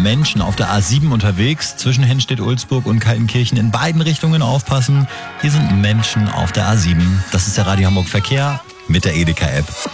Menschen auf der A7 unterwegs, zwischen Henstedt-Ulzburg und Kaltenkirchen, in beiden Richtungen aufpassen. Hier sind Menschen auf der A7. Das ist der Radio Hamburg Verkehr mit der Edeka-App.